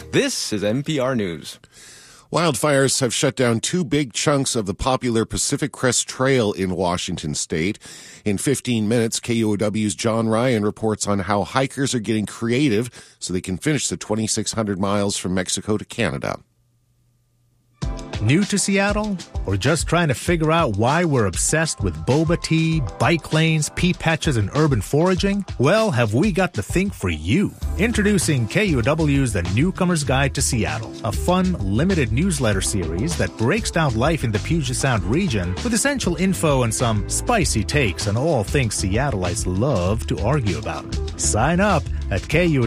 This is NPR News. Wildfires have shut down two big chunks of the popular Pacific Crest Trail in Washington state. In 15 minutes, KUOW's John Ryan reports on how hikers are getting creative so they can finish the 2,600 miles from Mexico to Canada. New to Seattle? Or just trying to figure out why we're obsessed with boba tea, bike lanes, pea patches, and urban foraging? Well, have we got the thing for you. Introducing KUOW's The Newcomer's Guide to Seattle, a fun, limited newsletter series that breaks down life in the Puget Sound region with essential info and some spicy takes on all things Seattleites love to argue about. Sign up at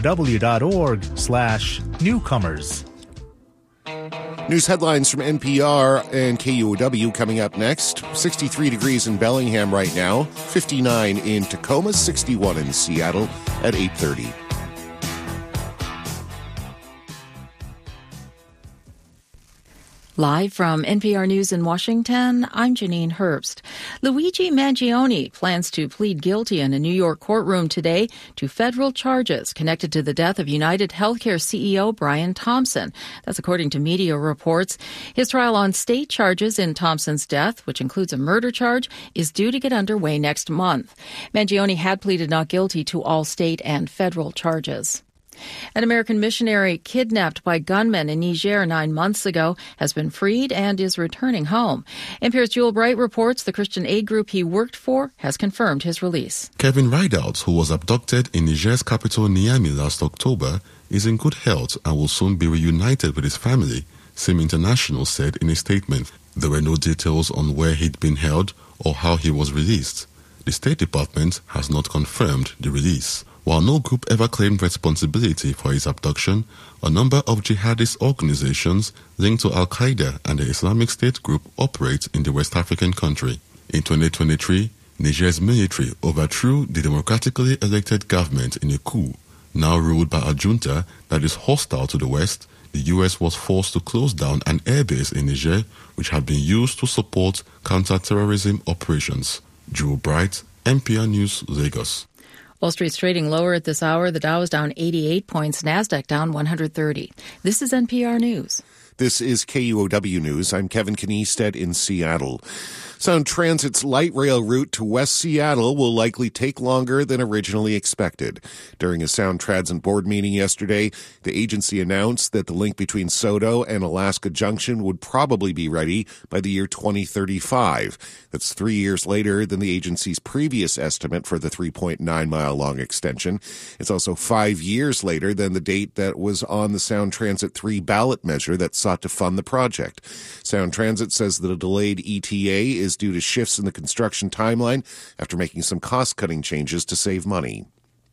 KUOW.org/newcomers. News headlines from NPR and KUOW coming up next. 63 degrees in Bellingham right now, 59 in Tacoma, 61 in Seattle at 8:30. Live from NPR News in Washington, I'm Janine Herbst. Luigi Mangione plans to plead guilty in a New York courtroom today to federal charges connected to the death of United Healthcare CEO Brian Thompson. That's according to media reports. His trial on state charges in Thompson's death, which includes a murder charge, is due to get underway next month. Mangione had pleaded not guilty to all state and federal charges. An American missionary kidnapped by gunmen in Niger 9 months ago has been freed and is returning home. NPR's Jewel Bright reports the Christian aid group he worked for has confirmed his release. Kevin Rideout, who was abducted in Niger's capital Niamey last October, is in good health and will soon be reunited with his family, SIM International said in a statement. There were no details on where he'd been held or how he was released. The State Department has not confirmed the release. While no group ever claimed responsibility for his abduction, a number of jihadist organizations linked to Al-Qaeda and the Islamic State group operate in the West African country. In 2023, Niger's military overthrew the democratically elected government in a coup. Now ruled by a junta that is hostile to the West, the U.S. was forced to close down an airbase in Niger, which had been used to support counter-terrorism operations. Drew Bright, NPR News, Lagos. Wall Street's trading lower at this hour. The Dow is down 88 points, NASDAQ down 130. This is NPR News. This is KUOW News. I'm Kevin Kniestead in Seattle. Sound Transit's light rail route to West Seattle will likely take longer than originally expected. During a Sound Transit board meeting yesterday, the agency announced that the link between SoDo and Alaska Junction would probably be ready by the year 2035. That's 3 years later than the agency's previous estimate for the 3.9-mile-long extension. It's also 5 years later than the date that was on the Sound Transit 3 ballot measure that sought to fund the project. Sound Transit says that a delayed ETA is due to shifts in the construction timeline after making some cost-cutting changes to save money.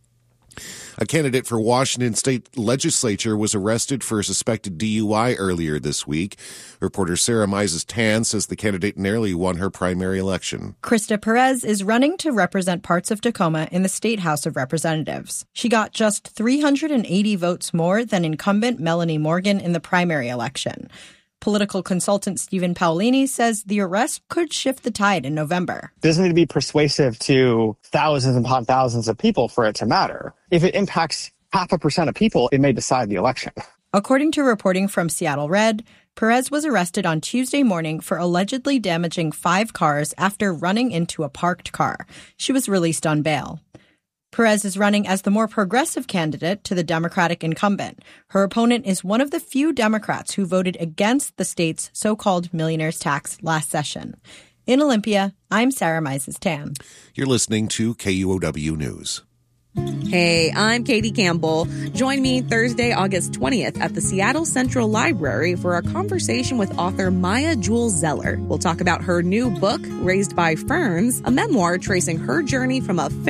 A candidate for Washington state legislature was arrested for a suspected DUI earlier this week. Reporter Sarah Mises-Tan says the candidate narrowly won her primary election. Krista Perez is running to represent parts of Tacoma in the State House of Representatives. She got just 380 votes more than incumbent Melanie Morgan in the primary election. Political consultant Stephen Paolini says the arrest could shift the tide in November. It doesn't need to be persuasive to thousands upon thousands of people for it to matter. If it impacts 0.5% of people, it may decide the election. According to reporting from Seattle Red, Perez was arrested on Tuesday morning for allegedly damaging 5 cars after running into a parked car. She was released on bail. Perez is running as the more progressive candidate to the Democratic incumbent. Her opponent is one of the few Democrats who voted against the state's so-called millionaire's tax last session. In Olympia, I'm Sarah Mises-Tan. You're listening to KUOW News. Hey, I'm Katie Campbell. Join me Thursday, August 20th at the Seattle Central Library for a conversation with author Maya Jewel Zeller. We'll talk about her new book, Raised by Ferns, a memoir tracing her journey from a